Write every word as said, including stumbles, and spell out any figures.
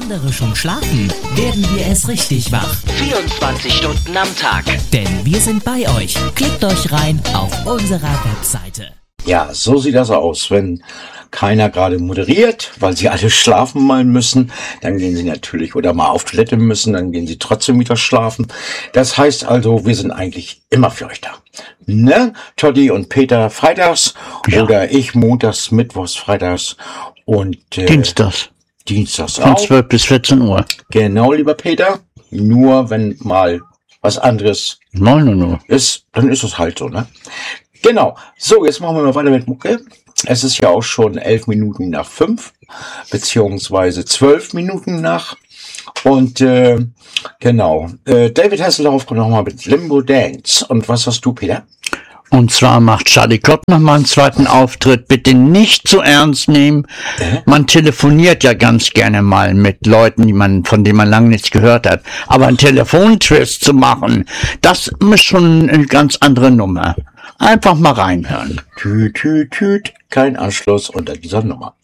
andere schon schlafen, werden wir erst richtig wach. vierundzwanzig Stunden am Tag. Denn wir sind bei euch. Klickt euch rein auf unserer Webseite. Ja, so sieht das aus, wenn keiner gerade moderiert, weil sie alle schlafen mal müssen, dann gehen sie natürlich oder mal auf Toilette müssen, dann gehen sie trotzdem wieder schlafen. Das heißt also, wir sind eigentlich immer für euch da. Ne? Toddy und Peter freitags Ja. oder ich montags, mittwochs, freitags und äh, Dienstags. Dienstags Von auch. zwölf bis vierzehn Uhr. Genau, lieber Peter. Nur wenn mal was anderes Nein, nein, nein. ist, dann ist es halt so, ne? Genau. So, jetzt machen wir mal weiter mit Mucke. Es ist ja auch schon elf Minuten nach fünf, beziehungsweise zwölf Minuten nach. Und äh, genau. Äh, David Hasselhoff kommt nochmal mit Limbo Dance. Und was hast du, Peter? Und zwar macht Charlie Klopp nochmal einen zweiten Auftritt. Bitte nicht zu ernst nehmen. Äh? Man telefoniert ja ganz gerne mal mit Leuten, die man, von denen man lange nichts gehört hat. Aber einen Telefontwist zu machen, das ist schon eine ganz andere Nummer. Einfach mal reinhören. Tüt, tüt, tüt. Kein Anschluss unter dieser Nummer.